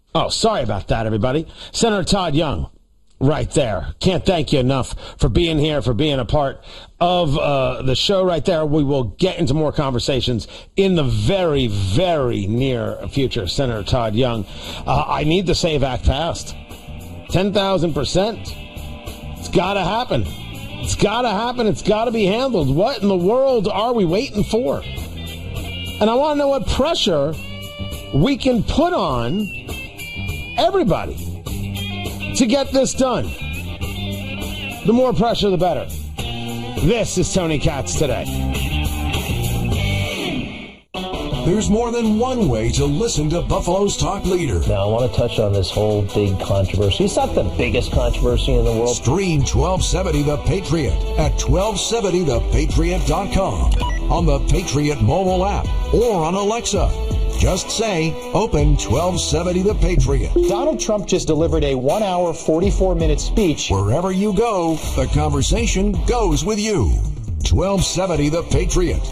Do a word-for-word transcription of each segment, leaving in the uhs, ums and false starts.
Oh, sorry about that, everybody. Senator Todd Young, right there. Can't thank you enough for being here, for being a part of uh, the show right there. We will get into more conversations in the very, very near future. Senator Todd Young. Uh, I need the SAVE Act passed. ten thousand percent. It's got to happen. It's got to happen. It's got to be handled. What in the world are we waiting for? And I want to know what pressure we can put on everybody to get this done. The more pressure, the better. This is Tony Katz Today. There's more than one way to listen to Buffalo's talk leader. Now, I want to touch on this whole big controversy. It's not the biggest controversy in the world. Stream twelve seventy The Patriot at twelve seventy the patriot dot com, on the Patriot mobile app, or on Alexa. Just say, open twelve seventy The Patriot. Donald Trump just delivered a one hour, forty-four minute speech. Wherever you go, the conversation goes with you. twelve seventy The Patriot.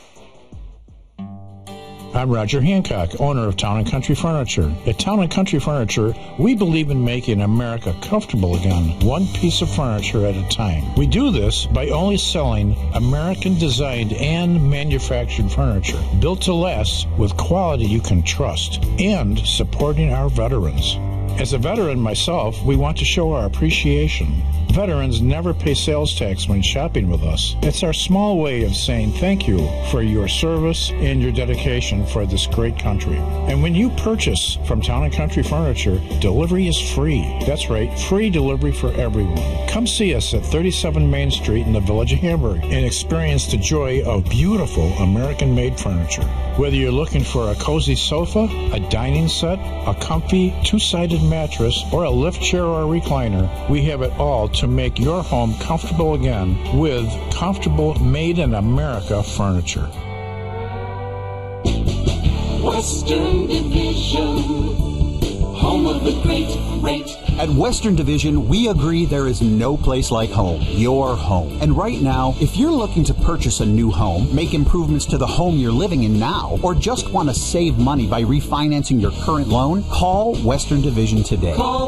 I'm Roger Hancock, owner of Town and Country Furniture. At Town and Country Furniture, we believe in making America comfortable again, one piece of furniture at a time. We do this by only selling American-designed and manufactured furniture, built to last with quality you can trust, and supporting our veterans. As a veteran myself, we want to show our appreciation. Veterans never pay sales tax when shopping with us. It's our small way of saying thank you for your service and your dedication for this great country. And when you purchase from Town and Country Furniture, delivery is free. That's right, free delivery for everyone. Come see us at thirty-seven Main Street in the Village of Hamburg and experience the joy of beautiful American-made furniture. Whether you're looking for a cozy sofa, a dining set, a comfy two-sided mattress, or a lift chair or a recliner, we have it all to make your home comfortable again with comfortable made-in-America furniture. Western Division, home of the great rate. At Western Division, we agree there is no place like home, your home. And right now, if you're looking to purchase a new home, make improvements to the home you're living in now, or just want to save money by refinancing your current loan, call Western Division today. Call